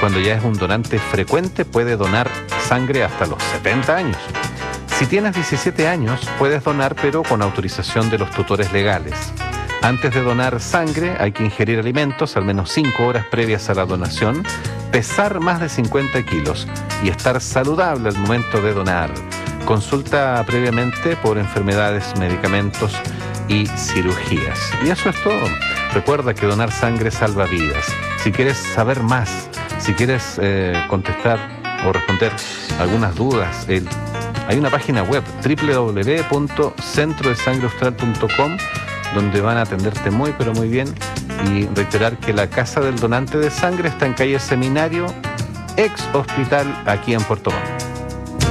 cuando ya es un donante frecuente, puede donar sangre hasta los 70 años. Si tienes 17 años, puedes donar, pero con autorización de los tutores legales. Antes de donar sangre, hay que ingerir alimentos al menos 5 horas previas a la donación, pesar más de 50 kilos y estar saludable al momento de donar. Consulta previamente por enfermedades, medicamentos y cirugías. Y eso es todo. Recuerda que donar sangre salva vidas. Si quieres saber más, si quieres contestar o responder algunas dudas, hay una página web, www.centrodesangreaustral.com, donde van a atenderte muy pero muy bien. Y reiterar que la Casa del Donante de Sangre está en calle Seminario, ex hospital, aquí en Puerto Montt.